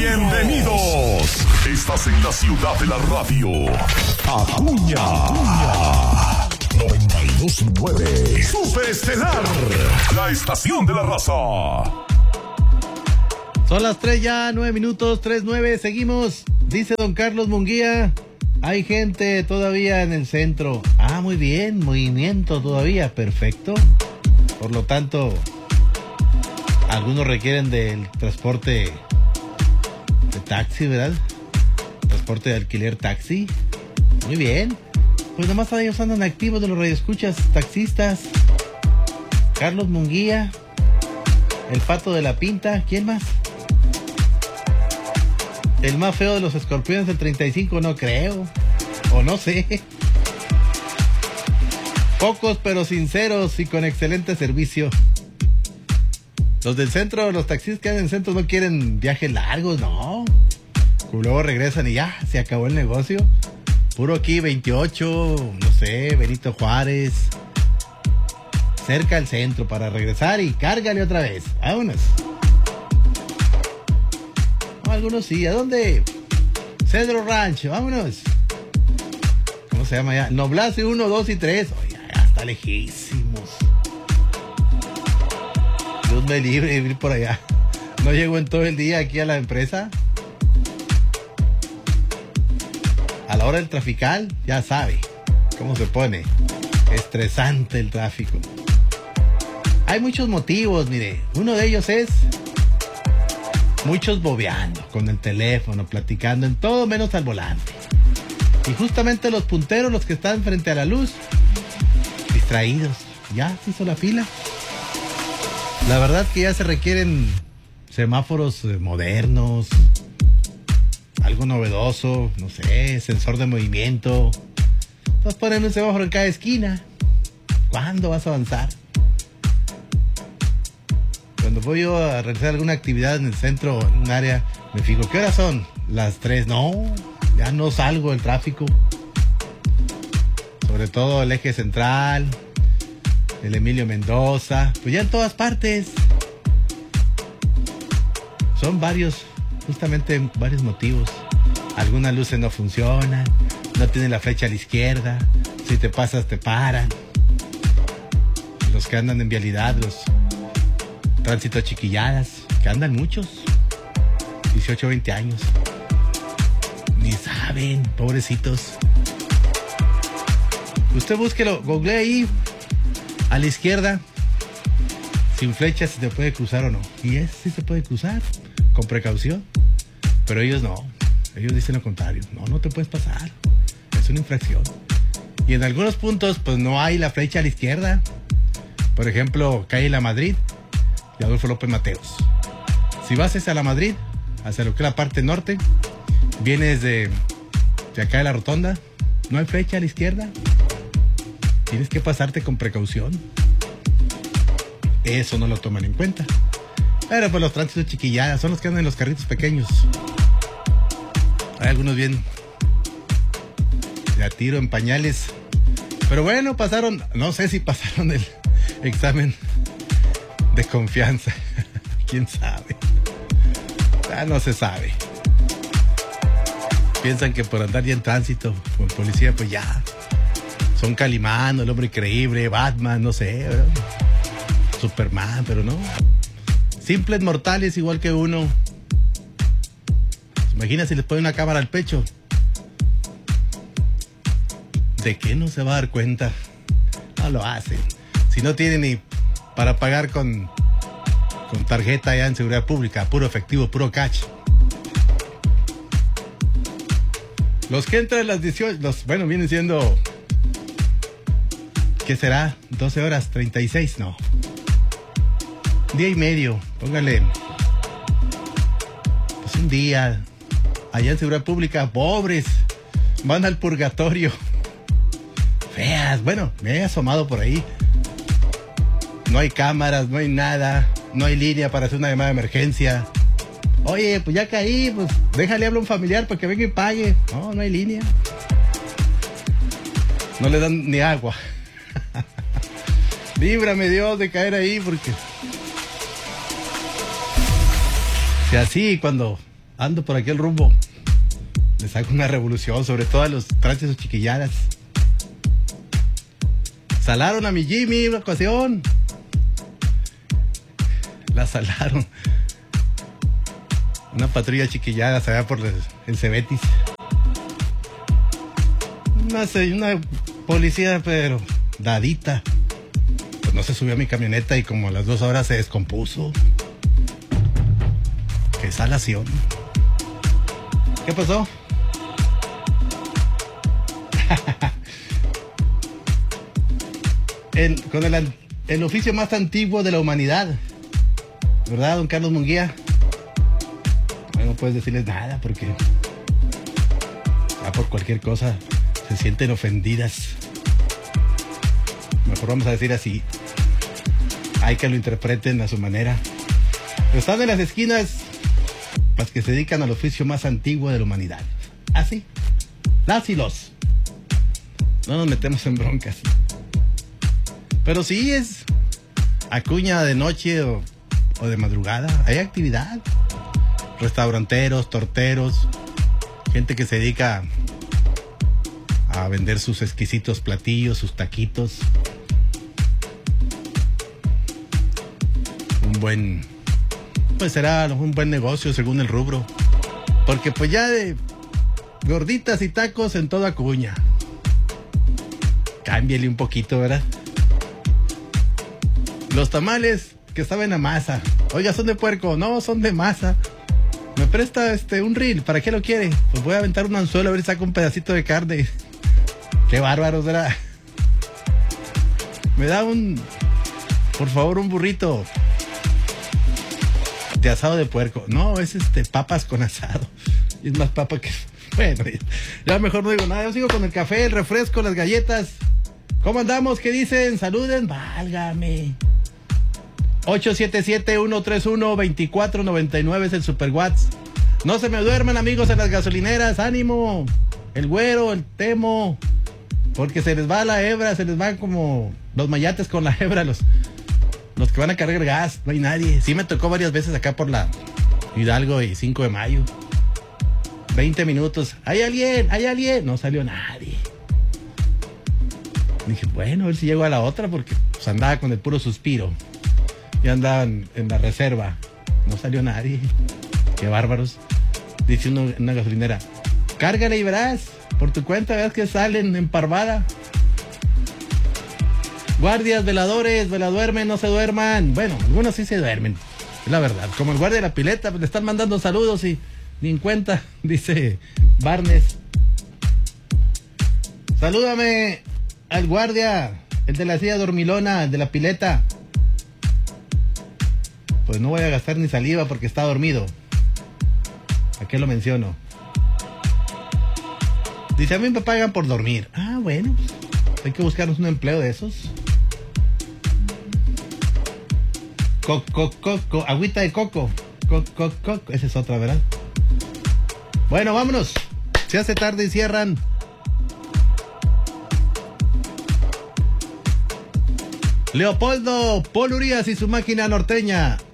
Bienvenidos. Estás en la ciudad de la radio. Acuña. 92.9. Superestelar. La estación de la raza. Son las 3 ya, 9 minutos, 3:09. Seguimos. Dice don Carlos Munguía. Hay gente todavía en el centro. Ah, muy bien. Movimiento todavía. Perfecto. Por lo tanto, algunos requieren del transporte de taxi, ¿verdad? Transporte de alquiler taxi. Muy bien. Pues nomás ellos andan activos de los radioescuchas taxistas. Carlos Munguía, el Pato de la Pinta. ¿Quién más? El más feo de los escorpiones del 35, no creo. O no sé. Pocos pero sinceros y con excelente servicio. Los del centro, los taxistas que andan en el centro no quieren viajes largos, no. Luego regresan y ya, se acabó el negocio. Puro aquí, 28, no sé, Benito Juárez. Cerca al centro para regresar y cárgale otra vez. Vámonos. No, algunos sí. ¿A dónde? Cedro Ranch, vámonos. ¿Cómo se llama ya? Noblase 1, 2 y 3. Oye, ya está lejísimos. Dios me libre de ir por allá. No llego en todo el día aquí a la empresa. A la hora del trafical, ya sabe cómo se pone. Estresante el tráfico. Hay muchos motivos, mire. Uno de ellos es muchos bobeando con el teléfono, platicando en todo menos al volante. Y justamente los punteros, los que están frente a la luz, distraídos. Ya se hizo la fila. La verdad que ya se requieren semáforos modernos, algo novedoso, no sé, sensor de movimiento. Vas a poner un semáforo en cada esquina. ¿Cuándo vas a avanzar? Cuando voy yo a realizar alguna actividad en el centro, en un área, me fijo, ¿qué horas son? Las 3. No, ya no salgo del tráfico. Sobre todo el eje central, el Emilio Mendoza, pues ya en todas partes. Son justamente varios motivos. Algunas luces no funcionan, no tienen la flecha a la izquierda, si te pasas te paran. Los que andan en vialidad, los tránsito chiquilladas, que andan muchos, 18, 20 años. Ni saben, pobrecitos. Usted búsquelo, google ahí, a la izquierda, sin flecha, si se puede cruzar o no. Y sí se puede cruzar, con precaución. Pero ellos no. Ellos dicen lo contrario. No te puedes pasar. Es una infracción. Y en algunos puntos, pues no hay la flecha a la izquierda. Por ejemplo, calle La Madrid y Adolfo López Mateos. Si vas hacia La Madrid, hacia lo que es la parte norte, vienes de acá de la rotonda, no hay flecha a la izquierda. Tienes que pasarte con precaución. Eso no lo toman en cuenta. Pero pues los tránsitos chiquilladas son los que andan en los carritos pequeños. Hay algunos bien de a tiro en pañales. Pero bueno, pasaron, no sé si pasaron el examen de confianza. ¿Quién sabe? Ya no se sabe. Piensan que por andar ya en tránsito con policía, pues ya son Calimán, el hombre increíble, Batman, no sé, ¿verdad? Superman, pero no. Simples mortales igual que uno. Imagina si les pone una cámara al pecho. ¿De qué no se va a dar cuenta? No lo hacen. Si no tienen ni para pagar con tarjeta ya en seguridad pública, puro efectivo, puro cash. Los que entran a las 18, vienen siendo, ¿qué será? 12 horas, 36, no. Día y medio, póngale. Pues un día, allá en seguridad pública, pobres, van al purgatorio. Feas, bueno, me he asomado por ahí. No hay cámaras, no hay nada, no hay línea para hacer una llamada de emergencia. Oye, pues ya caí, pues déjale hablar a un familiar para que venga y pague. No hay línea. No le dan ni agua. Líbrame Dios de caer ahí porque... Si así cuando ando por aquel rumbo. Le saco una revolución, sobre todo a los trastes o chiquilladas. Salaron a mi Jimmy una ocasión. La salaron. Una patrulla chiquillada se va por el Cebetis. Una policía, pero dadita. Pues no se subió a mi camioneta y como a las 2 horas se descompuso. ¡Qué salación! ¿Qué pasó? Con el oficio más antiguo de la humanidad, ¿verdad, don Carlos Munguía? No puedes decirles nada porque por cualquier cosa se sienten ofendidas. Mejor vamos a decir así. Hay que lo interpreten a su manera. Pero están en las esquinas las que se dedican al oficio más antiguo de la humanidad. Así. Las y los. No nos metemos en broncas. Pero sí es acuña de noche o de madrugada. Hay actividad. Restauranteros, torteros, gente que se dedica a vender sus exquisitos platillos, sus taquitos. Será un buen negocio según el rubro. Porque pues ya de gorditas y tacos en toda acuña. Cámbiale un poquito, ¿verdad? Los tamales que saben a masa. Oiga, son de puerco. No, son de masa. ¿Me presta un reel? ¿Para qué lo quiere? Pues voy a aventar un anzuelo a ver si saco un pedacito de carne. Qué bárbaro, ¿verdad? Me da por favor, un burrito de asado de puerco. No, es papas con asado. Y es más papa que... Bueno, ya mejor no digo nada. Yo sigo con el café, el refresco, las galletas. ¿Cómo andamos? ¿Qué dicen? Saluden. Válgame. 877-131-2499 es el Super WhatsApp. No se me duerman, amigos, en las gasolineras. ¡Ánimo! El güero, el temo. Porque se les va la hebra, se les van como los mayates con la hebra, los que van a cargar gas. No hay nadie. Sí me tocó varias veces acá por la Hidalgo y 5 de mayo. 20 minutos. ¿Hay alguien? ¿Hay alguien? No salió nadie. Dije, bueno, a ver si llego a la otra porque pues, andaba con el puro suspiro. Ya andaban en la reserva. No salió nadie. Qué bárbaros. Dice uno en una gasolinera, cárgale y verás. Por tu cuenta verás que salen en parvada. Guardias, veladores, duermen, no se duerman. Bueno, algunos sí se duermen. Es la verdad. Como el guardia de la pileta, pues le están mandando saludos y ni en cuenta, dice Barnes. Salúdame al guardia, el de la silla dormilona, el de la pileta. Pues no voy a gastar ni saliva porque está dormido. ¿A qué lo menciono? Dice, a mí me pagan por dormir. Ah, bueno, pues hay que buscarnos un empleo de esos. Agüita de coco. Esa es otra, ¿verdad? Bueno, vámonos. Se hace tarde y cierran. Leopoldo, Paul Urias y su máquina norteña.